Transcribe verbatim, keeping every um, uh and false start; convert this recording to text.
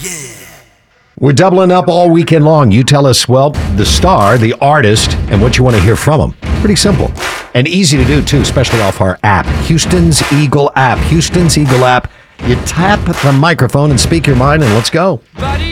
We're doubling up all weekend long. You tell us, well, the star, the artist, and what you want to hear from them. Pretty simple. And easy to do, too, especially off our app. Houston's Eagle app. Houston's Eagle app. You tap the microphone and speak your mind, and let's go. Buddy.